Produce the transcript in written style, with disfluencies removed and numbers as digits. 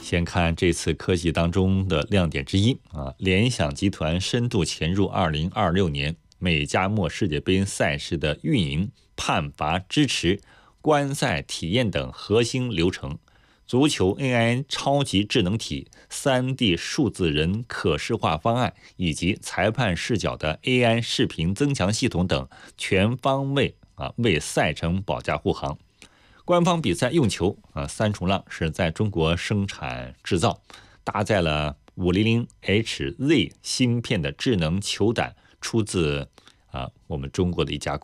先看这次科技当中的亮点之一联想集团深度潜入2026年美加墨世界杯赛事的运营、判罚、支持、观赛体验等核心流程。足球 AI 超级智能体、3D 数字人可视化方案以及裁判视角的 AI 视频增强系统等，全方位为赛程保驾护航。官方比赛用球三重浪是在中国生产制造，搭载了500HZ 芯片的智能球胆，出自我们中国的一家